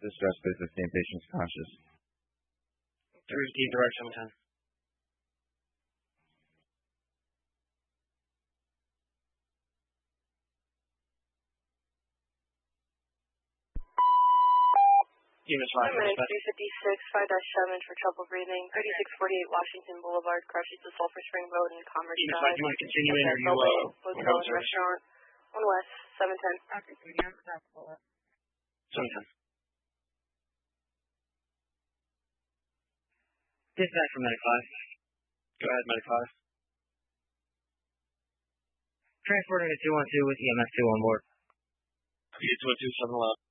distress business name patients conscious. 315 direct 710. Unit 5. Minute 356, 5-7 for trouble breathing. 3648 Washington Boulevard, crashes to Sulphur Spring Road in Commerce Unit 5, Drive. do you want to continue in or you Hotel and restaurant. 1 West, 710. Okay, so you're on top of 710. Dispatch from Medic 5. Go ahead, Medic 5. Transporting to 212 with EMS 2 on board. Unit 212, 711.